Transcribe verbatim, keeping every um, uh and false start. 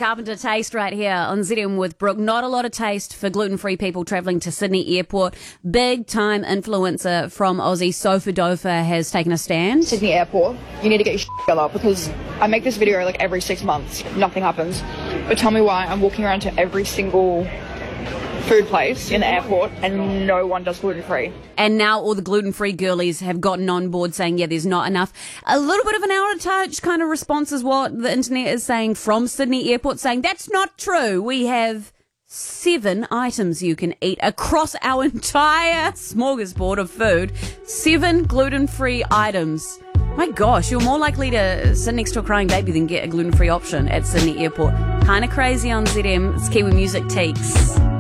Carpenter Taste right here on Z M with Brooke. Not a lot of taste for gluten-free people travelling to Sydney Airport. Big-time influencer from Aussie, Sofa Dofa, has taken a stand. Sydney Airport, you need to get your shit together because I make this video like every six months. Nothing happens. But tell me why I'm walking around to every single food place in the airport and no one does gluten-free. And now all the gluten-free girlies have gotten on board saying, yeah, there's not enough. A little bit of an out-of-touch kind of response is what the internet is saying from Sydney Airport, saying that's not true. We have seven items you can eat across our entire smorgasbord of food. Seven gluten-free items. My gosh, you're more likely to sit next to a crying baby than get a gluten-free option at Sydney Airport. Kind of crazy on Z M. It's Kiwi Music Teaks.